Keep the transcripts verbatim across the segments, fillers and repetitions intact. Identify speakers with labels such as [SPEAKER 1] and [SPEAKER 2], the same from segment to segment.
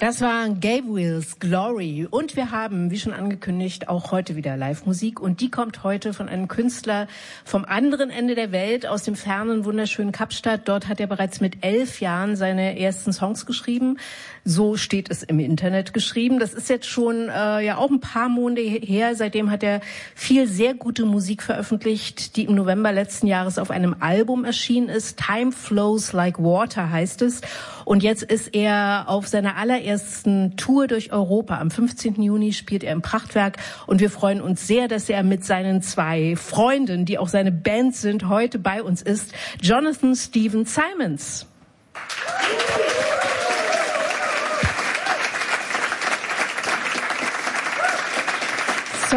[SPEAKER 1] Das war Gabriel's Glory und wir haben, wie schon angekündigt, auch heute wieder Live-Musik und die kommt heute von einem Künstler vom anderen Ende der Welt, aus dem fernen, wunderschönen Kapstadt. Dort hat er bereits mit elf Jahren seine ersten Songs geschrieben. So steht es im Internet geschrieben. Das ist jetzt schon äh, ja auch ein paar Monate her. Seitdem hat er viel sehr gute Musik veröffentlicht, die im November letzten Jahres auf einem Album erschienen ist. Time Flows Like Water heißt es. Und jetzt ist er auf seiner allerersten Tour durch Europa. Am fünfzehnten Juni spielt er im Prachtwerk und wir freuen uns sehr, dass er mit seinen zwei Freunden, die auch seine Band sind, heute bei uns ist. Jonathan Stephen Simons. So,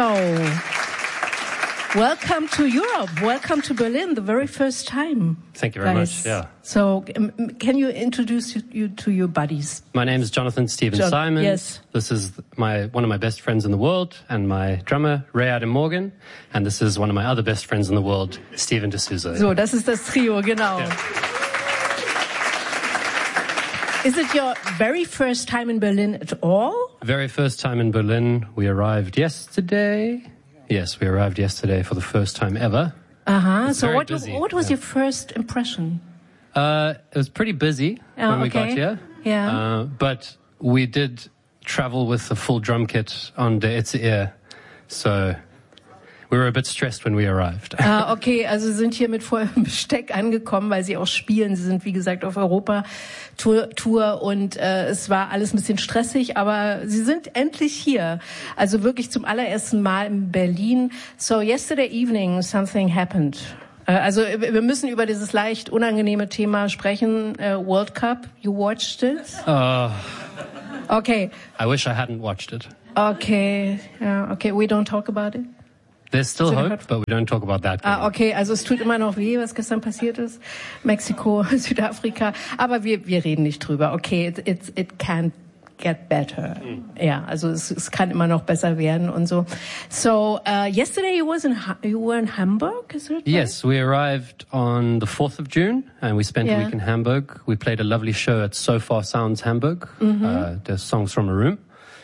[SPEAKER 1] welcome to Europe. Welcome to Berlin, the very first time.
[SPEAKER 2] Thank you very
[SPEAKER 1] guys.
[SPEAKER 2] much. Yeah.
[SPEAKER 1] So, um, can you introduce you, you to your buddies?
[SPEAKER 2] My name is Jonathan Stephen
[SPEAKER 1] John,
[SPEAKER 2] Simons.
[SPEAKER 1] yes.
[SPEAKER 2] This is my one of my best friends in the world, and my drummer Ray Adam Morgan. And this is one of my other best friends in the world, Steven D'Souza.
[SPEAKER 1] So, das ist das Trio, genau.
[SPEAKER 2] Yeah.
[SPEAKER 1] Is it your very first time in Berlin at all?
[SPEAKER 2] Very first time in Berlin. We arrived yesterday. Yes, we arrived yesterday for the first time ever.
[SPEAKER 1] Uh-huh.
[SPEAKER 2] It's
[SPEAKER 1] So
[SPEAKER 2] very
[SPEAKER 1] what,
[SPEAKER 2] busy,
[SPEAKER 1] what was
[SPEAKER 2] yeah.
[SPEAKER 1] your first impression?
[SPEAKER 2] Uh, it was pretty busy
[SPEAKER 1] Oh,
[SPEAKER 2] when we
[SPEAKER 1] okay.
[SPEAKER 2] got here.
[SPEAKER 1] Yeah.
[SPEAKER 2] Uh, but we did travel with a full drum kit on the Itzeir. So we were a bit stressed when we arrived.
[SPEAKER 1] Ah, okay, also Sie sind hier mit vollem Besteck angekommen, weil Sie auch spielen. Sie sind, wie gesagt, auf Europa-Tour Tour und äh, es war alles ein bisschen stressig, aber Sie sind endlich hier. Also wirklich zum allerersten Mal in Berlin. So yesterday evening something happened. Äh, also wir müssen über dieses leicht unangenehme Thema sprechen. Äh, World Cup, you watched it?
[SPEAKER 2] Uh,
[SPEAKER 1] Okay,
[SPEAKER 2] I wish I hadn't watched it.
[SPEAKER 1] okay, ja, okay, we don't talk about it.
[SPEAKER 2] There's still
[SPEAKER 1] So
[SPEAKER 2] hope, but we don't talk about that.
[SPEAKER 1] Ah, okay, also es tut immer noch weh, was gestern passiert ist. Mexiko, Südafrika. Aber wir, wir reden nicht drüber. Okay, it, it, it can't get better. Mm. Ja, also es, es kann immer noch besser werden und so. So, uh, yesterday you, was in, you were in Hamburg, is it right?
[SPEAKER 2] Yes, we arrived on the fourth of June and we spent
[SPEAKER 1] Yeah.
[SPEAKER 2] a week in Hamburg. We played a lovely show at So Far Sounds Hamburg.
[SPEAKER 1] Mm-hmm.
[SPEAKER 2] Uh, there's songs from a room.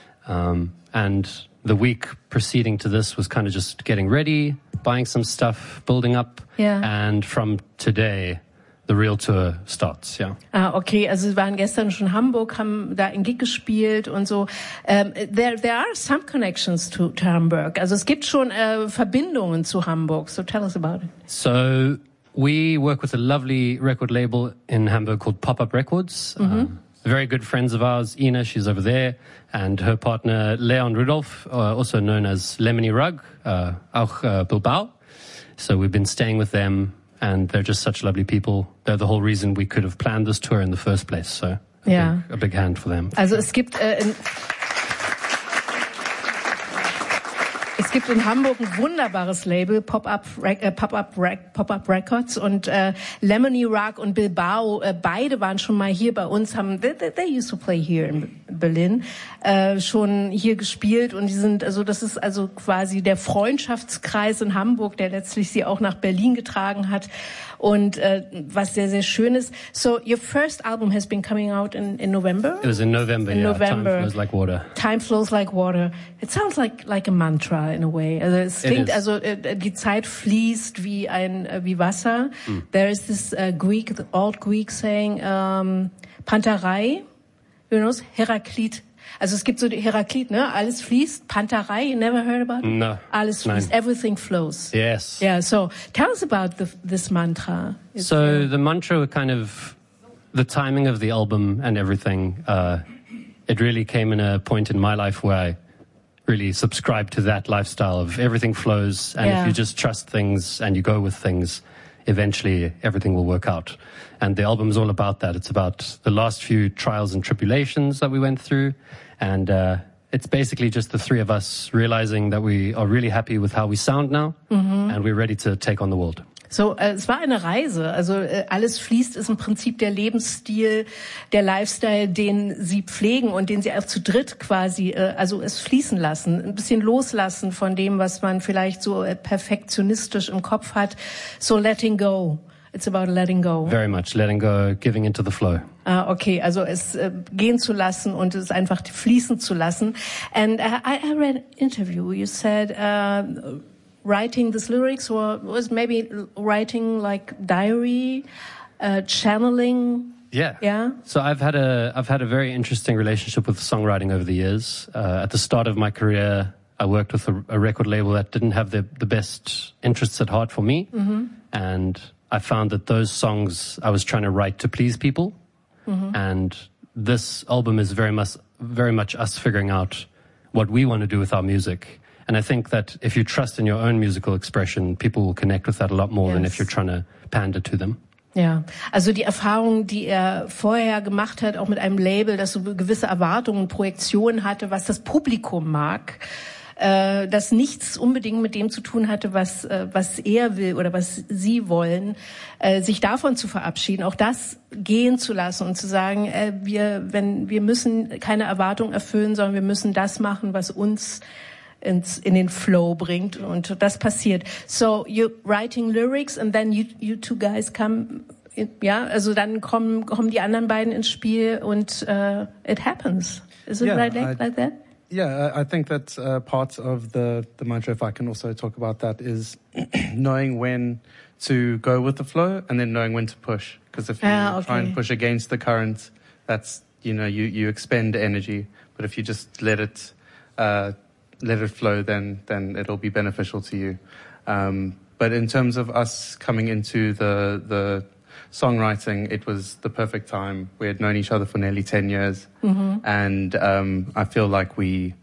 [SPEAKER 2] Um, and the week preceding to this was kind of just getting ready, buying some stuff, building up.
[SPEAKER 1] Yeah.
[SPEAKER 2] And from today, the real tour starts, yeah.
[SPEAKER 1] Ah, okay, also Sie waren gestern schon in Hamburg, haben da in Gig gespielt und so. Um, there, there are some connections to, to Hamburg. Also es gibt schon äh, Verbindungen zu Hamburg. So tell us about it.
[SPEAKER 2] So we work with a lovely record label in Hamburg called Pop-Up Records.
[SPEAKER 1] Mm-hmm.
[SPEAKER 2] Um, very good friends of ours, Ina, she's over there, and her partner Leon Rudolph, uh, also known as Lemony Rug, uh, auch uh, Bilbao. So we've been staying with them, and they're just such lovely people. They're the whole reason we could have planned this tour in the first place. So a,
[SPEAKER 1] Yeah.
[SPEAKER 2] big, a big hand for them.
[SPEAKER 1] Also es gibt äh, in Es gibt in Hamburg ein wunderbares Label, Pop-Up äh, Pop-Up Pop-Up Records und äh, Lemony Rug und Bilbao, äh, beide waren schon mal hier bei uns, haben they, they used to play here in Berlin, äh, schon hier gespielt und die sind, also das ist also quasi der Freundschaftskreis in Hamburg, der letztlich sie auch nach Berlin getragen hat und äh, was sehr, sehr schön ist. So your first album has been coming out in, in November?
[SPEAKER 2] It was in November,
[SPEAKER 1] In
[SPEAKER 2] yeah.
[SPEAKER 1] November.
[SPEAKER 2] Time flows like water.
[SPEAKER 1] Time flows like water. It sounds like like a mantra in a way. Also es
[SPEAKER 2] It
[SPEAKER 1] klingt
[SPEAKER 2] is.
[SPEAKER 1] also äh, die Zeit fließt wie ein äh, wie Wasser.
[SPEAKER 2] Mm.
[SPEAKER 1] There is this uh, Greek, the old Greek saying um, Pantarei, you know, Heraklit. Also es gibt so die Heraklit, ne? Alles fließt. Pantarei, you never heard about it?
[SPEAKER 2] No.
[SPEAKER 1] Alles fließt.
[SPEAKER 2] Nein.
[SPEAKER 1] Everything flows.
[SPEAKER 2] Yes.
[SPEAKER 1] Yeah. So tell us about the, this mantra. It's,
[SPEAKER 2] So
[SPEAKER 1] uh,
[SPEAKER 2] the mantra, kind of the timing of the album and everything, uh, it really came in a point in my life where I really subscribed to that lifestyle of everything flows, and
[SPEAKER 1] Yeah.
[SPEAKER 2] if you just trust things and you go with things, eventually everything will work out. And the album is all about that. It's about the last few trials and tribulations that we went through, and uh, it's basically just the three of us realizing that we are really happy with how we sound now,
[SPEAKER 1] Mhm.
[SPEAKER 2] and we're ready to take on the world.
[SPEAKER 1] So, äh, es war eine Reise. Also äh, alles fließt ist im Prinzip der Lebensstil, der Lifestyle, den Sie pflegen und den Sie auch zu dritt quasi, äh, also es fließen lassen, ein bisschen loslassen von dem, was man vielleicht so äh, perfektionistisch im Kopf hat. So letting go. It's about letting go.
[SPEAKER 2] Very much letting go, giving into the flow.
[SPEAKER 1] Ah, okay, also es äh, gehen zu lassen und es einfach fließen zu lassen. And uh, I, I read an interview. You said uh, writing these lyrics or was maybe writing like diary, uh, channeling.
[SPEAKER 2] Yeah.
[SPEAKER 1] Yeah.
[SPEAKER 2] So I've had a I've had a very interesting relationship with songwriting over the years. Uh, at the start of my career, I worked with a, a record label that didn't have the the best interests at heart for me, mm-hmm. and I found that those songs I was trying to write to please people, mm-hmm. and this album is very much very much us figuring out what we want to do with our music. And I think that if you trust in your own musical expression, people will connect with that a lot more yes. than if you're trying to pander to them.
[SPEAKER 1] Ja, also die Erfahrung, die er vorher gemacht hat, auch mit einem Label, das so gewisse Erwartungen, Projektionen hatte, was das Publikum mag, äh, das nichts unbedingt mit dem zu tun hatte, was äh, was er will oder was sie wollen, äh, sich davon zu verabschieden, auch das gehen zu lassen und zu sagen, äh, wir wenn wir müssen keine Erwartungen erfüllen, sondern wir müssen das machen, was uns ins, in den Flow bringt, und das passiert. So you writing lyrics and then you you two guys come, in, ja, also dann kommen kommen die anderen beiden ins Spiel und uh, it happens. Is it
[SPEAKER 3] yeah,
[SPEAKER 1] right like,
[SPEAKER 3] I,
[SPEAKER 1] like that?
[SPEAKER 3] Yeah, I think that uh, part of the the mantra, if I can also talk about that, is knowing when to go with the flow and then knowing when to push. Because if you
[SPEAKER 1] ah, okay.
[SPEAKER 3] try and push against the current, that's, you know, you you expend energy. But if you just let it uh, let it flow, then then it'll be beneficial to you. Um, but in terms of us coming into the the songwriting, it was the perfect time. We had known each other for nearly ten years, mm-hmm. and um, I feel like we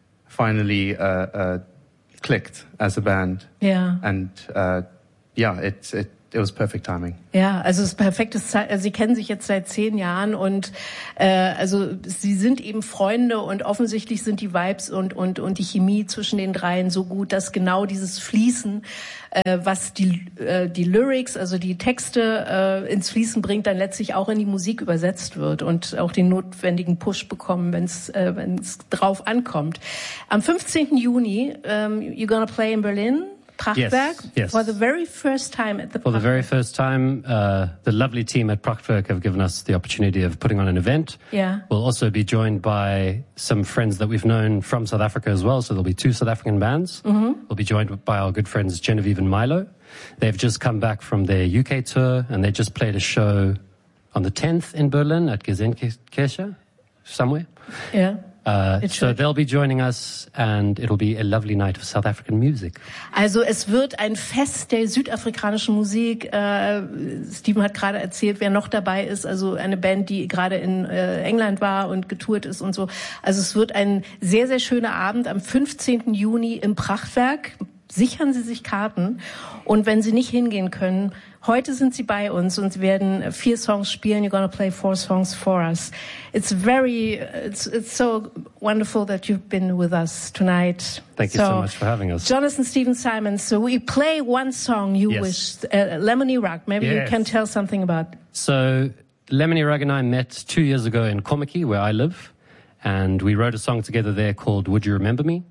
[SPEAKER 3] finally uh, uh, clicked as a band.
[SPEAKER 1] Yeah.
[SPEAKER 3] And uh, yeah, it it it was perfect timing.
[SPEAKER 1] Ja, also es ist perfektes Zeit. Also sie kennen sich jetzt seit zehn Jahren und äh, also sie sind eben Freunde, und offensichtlich sind die Vibes und und und die Chemie zwischen den dreien so gut, dass genau dieses Fließen, äh, was die äh, die Lyrics, also die Texte äh, ins Fließen bringt, dann letztlich auch in die Musik übersetzt wird und auch den notwendigen Push bekommen, wenn es äh, wenn es drauf ankommt. Am fünfzehnten Juni, um, you're gonna play in Berlin. Prachtwerk,
[SPEAKER 2] yes, yes.
[SPEAKER 1] for the very first time at the
[SPEAKER 2] For the very first time, uh, the lovely team at Prachtwerk have given us the opportunity of putting on an event.
[SPEAKER 1] Yeah.
[SPEAKER 2] We'll also be joined by some friends that we've known from South Africa as well, so there'll be two South African bands. Mm-hmm. We'll be joined by our good friends Genevieve and Milo. They've just come back from their U K tour, and they just played a show on the tenth in Berlin at Gesellkirche, somewhere.
[SPEAKER 1] Yeah.
[SPEAKER 2] Uh, so they'll be joining us, and it'll be a lovely night of South African music.
[SPEAKER 1] Also es wird ein Fest der südafrikanischen Musik. Äh, Steven hat gerade erzählt, wer noch dabei ist. Also eine Band, die gerade in äh, England war und getourt ist und so. Also es wird ein sehr, sehr schöner Abend am fünfzehnten Juni im Prachtwerk. Sichern Sie sich Karten. Und wenn Sie nicht hingehen können, heute sind Sie bei uns und werden vier Songs spielen. You're gonna play four songs for us. It's very, it's it's so wonderful that you've been with us tonight.
[SPEAKER 2] Thank you so, so much for having us.
[SPEAKER 1] Jonathan Stephen Simons, so we play one song you
[SPEAKER 2] yes.
[SPEAKER 1] wish, uh, Lemony Rug. Maybe yes. you can tell something about it.
[SPEAKER 2] So Lemony Rug and I met two years ago in Kommetjie, where I live, and we wrote a song together there called Would You Remember Me?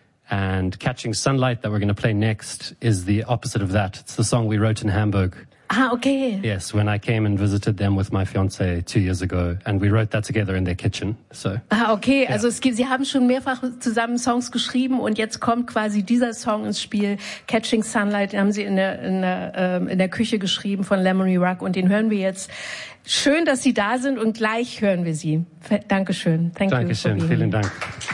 [SPEAKER 2] And Catching Sunlight that we're going to play next is the opposite of that. It's the song we wrote in Hamburg.
[SPEAKER 1] Ah, okay.
[SPEAKER 2] Yes, when I came and visited them with my fiancée two years ago, and we wrote that together in their kitchen. So.
[SPEAKER 1] Ah, okay.
[SPEAKER 2] Ja.
[SPEAKER 1] Also es gibt, Sie haben schon mehrfach zusammen Songs geschrieben, und jetzt kommt quasi dieser Song ins Spiel. Catching Sunlight, den haben Sie in der in der ähm, in der Küche geschrieben von Lemony Rug, und den hören wir jetzt. Schön, dass Sie da sind, und gleich hören wir Sie. Dankeschön. Thank
[SPEAKER 2] Dankeschön.
[SPEAKER 1] you.
[SPEAKER 2] Vielen Dank.